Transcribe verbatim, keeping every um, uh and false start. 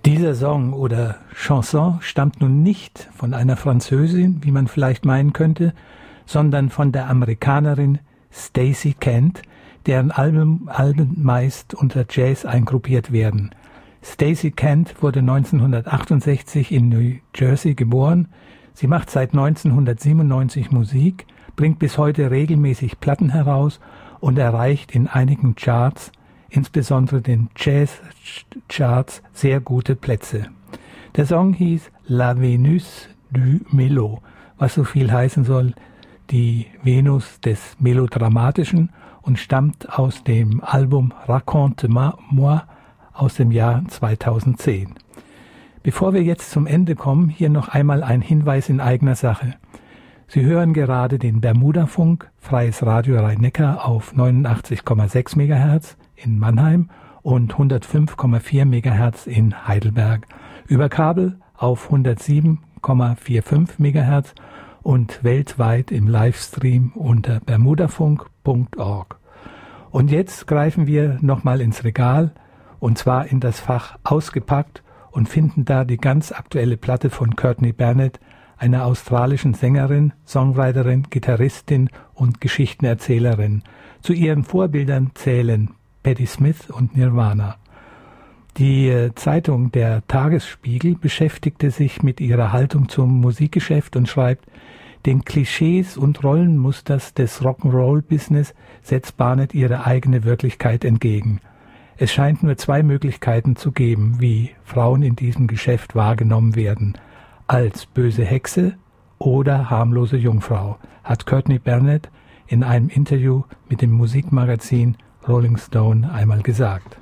Dieser Song oder Chanson stammt nun nicht von einer Französin, wie man vielleicht meinen könnte, sondern von der Amerikanerin Stacey Kent, deren Alben, Alben meist unter Jazz eingruppiert werden. Stacey Kent wurde neunzehnhundertachtundsechzig in New Jersey geboren. Sie macht seit neunzehnhundertsiebenundneunzig Musik, bringt bis heute regelmäßig Platten heraus und erreicht in einigen Charts, insbesondere den Jazz-Charts, sehr gute Plätze. Der Song hieß La Venus du Melo, was so viel heißen soll, die Venus des Melodramatischen, und stammt aus dem Album Raconte-moi aus dem Jahr zweitausendzehn. Bevor wir jetzt zum Ende kommen, hier noch einmal ein Hinweis in eigener Sache. Sie hören gerade den Bermuda-Funk, freies Radio Rhein-Neckar auf neunundachtzig Komma sechs Megahertz in Mannheim und hundertfünf Komma vier Megahertz in Heidelberg, über Kabel auf hundertsieben Komma fünfundvierzig Megahertz und weltweit im Livestream unter bermudafunk punkt org. Und jetzt greifen wir nochmal ins Regal, und zwar in das Fach Ausgepackt, und finden da die ganz aktuelle Platte von Courtney Barnett, einer australischen Sängerin, Songwriterin, Gitarristin und Geschichtenerzählerin. Zu ihren Vorbildern zählen Patti Smith und Nirvana. Die äh, Zeitung Der Tagesspiegel beschäftigte sich mit ihrer Haltung zum Musikgeschäft und schreibt: Den Klischees und Rollenmusters des Rock'n'Roll-Business setzt Barnett ihre eigene Wirklichkeit entgegen. Es scheint nur zwei Möglichkeiten zu geben, wie Frauen in diesem Geschäft wahrgenommen werden: als böse Hexe oder harmlose Jungfrau, hat Courtney Barnett in einem Interview mit dem Musikmagazin Rolling Stone einmal gesagt.